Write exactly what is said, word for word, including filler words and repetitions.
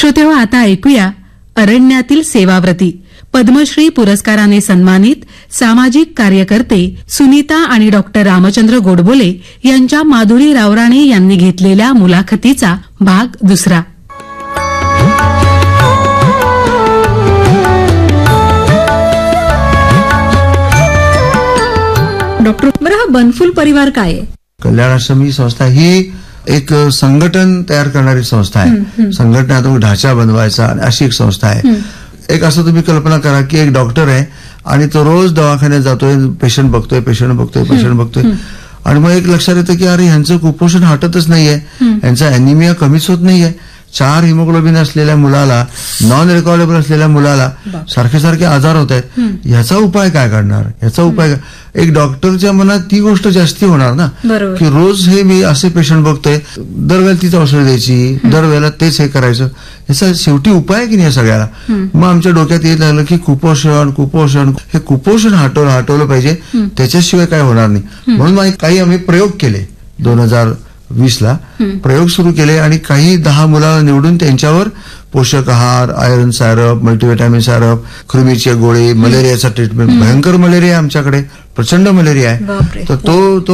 श्रोतेहो, आता ऐकूया अरण्यातील सेवाव्रती पद्मश्री पुरस्काराने सन्मानित सामाजिक कार्यकर्ते सुनीता आणि डॉक्टर रामचंद्र गोडबोले यांच्या माधुरी रावराणे यांनी घेतलेल्या मुलाखतीचा भाग दुसरा. डॉक्टर, बरं हा बनफुल परिवार काय आहे? कल्याण आश्रम ही संस्था ही एक संघटन तयार करणारी संस्था आहे. संघटनात्मक ढाचा बनवायचा अशी एक संस्था आहे. एक असं तुम्ही कल्पना करा की एक डॉक्टर आहे आणि तो रोज दवाखान्यात जातोय, पेशंट बघतोय पेशंट बघतोय पेशंट बघतोय आणि मग एक लक्षात येतं की अरे ह्यांचं कुपोषण हटतच नाहीये, यांचा अॅनिमिया कमीच होत नाहीये. चार हिमोग्लोबिन असलेल्या मुलाला, नॉन रिकॉर्डेबल असलेल्या मुलाला सारखे सारखे आजार होत आहेत. ह्याचा उपाय काय करणार? ह्याचा उपाय एक डॉक्टरच्या मनात ती गोष्ट जास्ती होणार ना की रोज हे मी असे पेशंट बघतोय, दरवेळेला तीच औषध द्यायची, दरवेळेला तेच हे करायचं. ह्याचा शेवटी उपाय की नाही सगळ्याला. मग आमच्या डोक्यात येत लागलं की कुपोषण कुपोषण हे कुपोषण हटवलं हटवलं पाहिजे, त्याच्याशिवाय काय होणार नाही. म्हणून काही आम्ही प्रयोग केले. दोन हजार वीस ला प्रयोग सुरू केले आणि काही दहा मुलाला निवडून त्यांच्यावर पोषक आहार, आयरन सायरप, मल्टीव्हिटॅमिन सायरप, कृमीचे गोळे, मलेरियाचा ट्रीटमेंट. भयंकर मलेरिया आमच्याकडे, प्रचंड मलेरिया आहे. तर तो तो